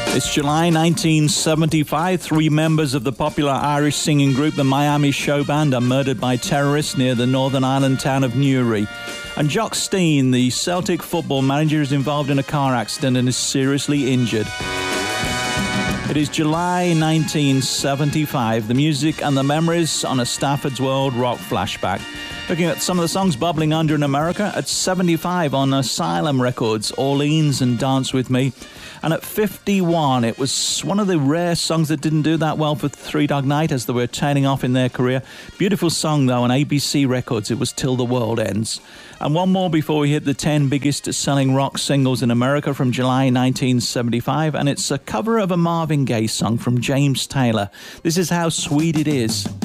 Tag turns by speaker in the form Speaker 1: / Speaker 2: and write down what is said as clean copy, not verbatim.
Speaker 1: It's July 1975. Three members of the popular Irish singing group the Miami Show Band are murdered by terrorists near the Northern Ireland town of Newry. And Jock Stein, the Celtic football manager, is involved in a car accident and is seriously injured. It is July 1975. The music and the memories on a Stafford's World rock flashback. Looking at some of the songs bubbling under in America. At 75 on Asylum Records, Orleans and Dance With Me. And at 51, it was one of the rare songs that didn't do that well for Three Dog Night as they were tailing off in their career. Beautiful song, though, on ABC Records. It was Till the World Ends. And one more before we hit the 10 biggest selling rock singles in America from July 1975. And it's a cover of a Marvin Gaye song from James Taylor. This is How Sweet It Is.